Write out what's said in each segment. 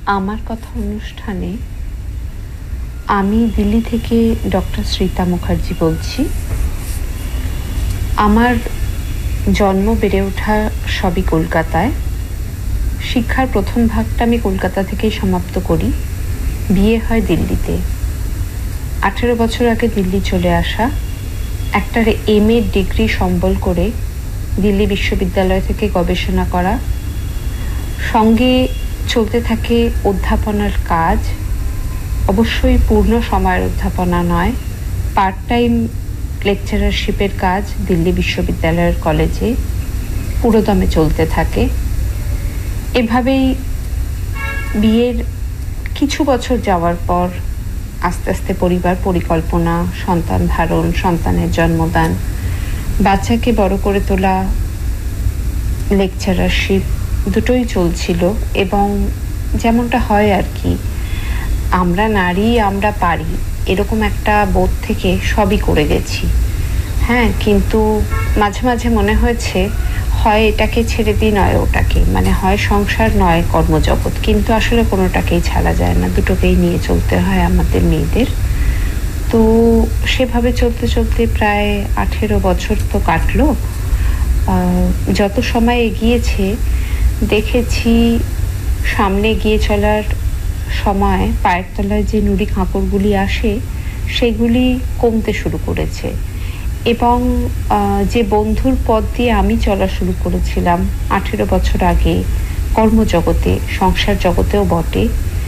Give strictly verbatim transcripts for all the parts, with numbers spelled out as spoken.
আমার কথা অনুষ্ঠানে আমি দিল্লি থেকে ডক্টর শ্রীতা মুখার্জি বলছি। আমার জন্ম বেড়ে ওঠা সবই কলকাতায়। শিক্ষার প্রথম ভাগটা আমি কলকাতা থেকেই সমাপ্ত করি। বিয়ে হয় দিল্লিতে। আঠেরো বছর আগে দিল্লি চলে আসা, একটা এম এ ডিগ্রি সম্বল করে দিল্লি বিশ্ববিদ্যালয় থেকে গবেষণা করা, সঙ্গে চলতে থাকে অধ্যাপনার কাজ। অবশ্যই পূর্ণ সময়ের অধ্যাপনা নয়, পার্ট টাইম লেকচারারশিপের কাজ দিল্লি বিশ্ববিদ্যালয়ের কলেজে পুরোদমে চলতে থাকে। এভাবেই বিয়ের কিছু বছর যাওয়ার পর আস্তে আস্তে পরিবার পরিকল্পনা, সন্তান ধারণ, সন্তানের জন্মদান, বাচ্চাকে বড় করে তোলা, লেকচারারশিপ দুটোই চলছিল। এবং যেমনটা হয় আর কি, আমরা নারী, আমরা পারি, এরকম একটা বোধ থেকে সবই করে গেছি। হ্যাঁ, কিন্তু মাঝে মাঝে মনে হয়েছে হয় এটাকে ছেড়ে দিই, নয় ওটাকে, মানে হয় সংসার নয় কর্মজগৎ, কিন্তু আসলে কোনোটাকেই ছাড়া যায় না, দুটোকেই নিয়ে চলতে হয় আমাদের মেয়েদের। তো সেভাবে চলতে চলতে প্রায় আঠেরো বছর তো কাটলো। যত সময় এগিয়েছে দেখেছি সামনে এগিয়ে চলার সময় পায়ের তলায় যে নুড়ি কাঁকড়গুলি আসে সেগুলি কমতে শুরু করেছে। এবং যে বন্ধুর পথ দিয়ে আমি চলা শুরু করেছিলাম আঠেরো বছর আগে কর্মজগতে, সংসার জগতেও বটে,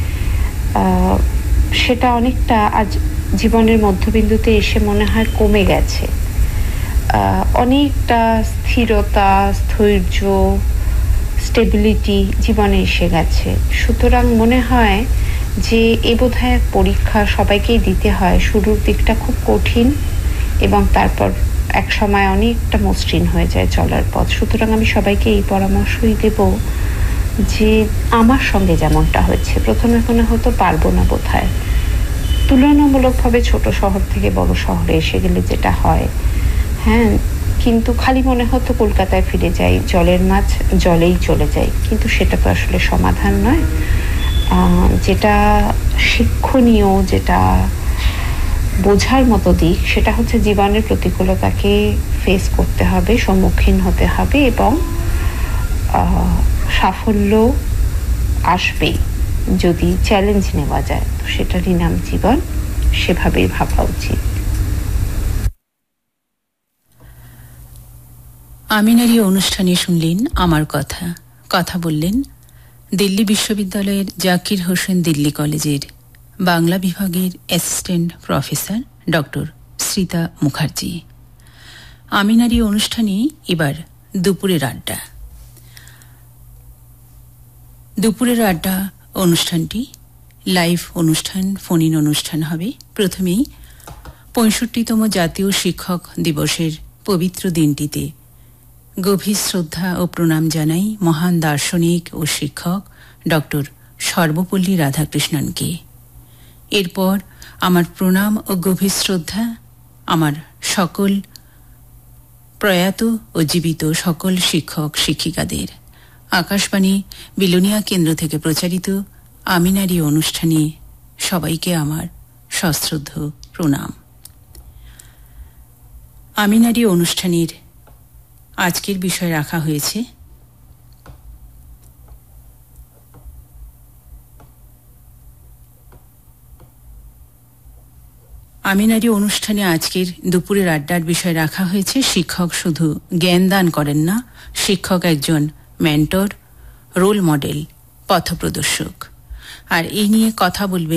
সেটা অনেকটা আজ জীবনের মধ্যবিন্দুতে এসে মনে হয় কমে গেছে। অনেকটা স্থিরতা, স্থৈর্য, স্টেবিলিটি জীবনে এসে গেছে। সুতরাং মনে হয় যে এ বোধহয় এক পরীক্ষা, সবাইকেই দিতে হয়। শুরুর দিকটা খুব কঠিন এবং তারপর এক সময় অনেকটা মসৃণ হয়ে যায় চলার পথ। সুতরাং আমি সবাইকে এই পরামর্শই দেব যে আমার সঙ্গে যেমনটা হয়েছে, প্রথমে মনে হতো পারবো না বোধহয়, তুলনামূলকভাবে ছোট শহর থেকে বড় শহরে এসে গেলে যেটা হয়, হ্যাঁ, কিন্তু খালি মনে হতো কলকাতায় ফিরে যাই, জলের মাছ জলেই চলে যাই। কিন্তু সেটা তো আসলে সমাধান নয়। যেটা শিক্ষণীয়, যেটা বোঝার মতো দিক, সেটা হচ্ছে জীবনের প্রতিকূলতাকে ফেস করতে হবে, সম্মুখীন হতে হবে এবং সাফল্য আসবেই যদি চ্যালেঞ্জ নেওয়া যায়। তো সেটারই নাম জীবন, সেভাবেই ভাবা উচিত। আমিনারি অনুষ্ঠানে শুনলেন আমার কথা। কথা বললেন দিল্লি বিশ্ববিদ্যালয়ের জাকির হোসেন দিল্লি কলেজের বাংলা বিভাগের assistant professor doctor Shrita Mukherjee. আমিনারি অনুষ্ঠানে এবার দুপুরের আড্ডা। দুপুরের আড্ডা অনুষ্ঠানটি লাইভ অনুষ্ঠান, ফোন ইন অনুষ্ঠান হবে। প্রথমেই পঁয়ষট্টিতম জাতীয় শিক্ষক দিবসের পবিত্র দিনটিতে গভীর শ্রদ্ধা ও প্রণাম জানাই মহান দার্শনিক ও শিক্ষক ডক্টর সর্বপল্লী রাধাকৃষ্ণনকে। এরপর আমার প্রণাম ও গভীর শ্রদ্ধা আমার সকল প্রয়াত ও জীবিত সকল শিক্ষক শিক্ষিকাদের। আকাশবাণী বিলোনিয়া কেন্দ্র থেকে প্রচারিত আমিনারি অনুষ্ঠানে সবাইকে আমার সশ্রদ্ধ প্রণাম। আমিনারি অনুষ্ঠানের আজকের বিষয় রাখা হয়েছে আমিনারি অনুষ্ঠানে আজকের দুপুরের আড্ডার বিষয় রাখা হয়েছে শিক্ষক শুধু জ্ঞান দান করেন না, শিক্ষক একজন মেন্টর, রোল মডেল, পথপ্রদর্শক। আর এই নিয়ে কথা বলবে